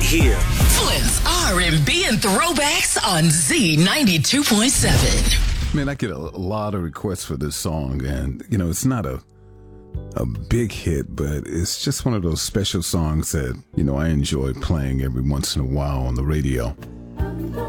here. Flynn's R&B and throwbacks on Z92.7. Man, I get a lot of requests for this song, and, it's not a big hit, but it's just one of those special songs that, I enjoy playing every once in a while on the radio.